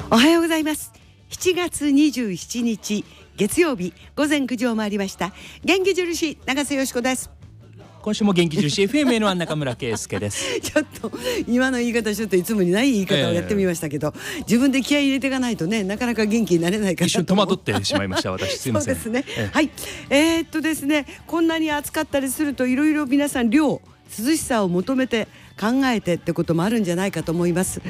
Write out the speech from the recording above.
おはようございます。7月27日月曜日午前9時を回りました。元気印長瀬よしこです。 今週も元気印 FM の中村圭介です。 ちょっと今の言い方ちょっといつもにない言い方をやってみましたけど、自分で気合い入れていかないとね、なかなか元気になれないかなと。 一瞬戸惑ってしまいました私、すいません。 そうですね、はい。ですね、こんなに暑かったりするといろいろ皆さん涼しさを求めて考えてってこともあるんじゃないかと思います。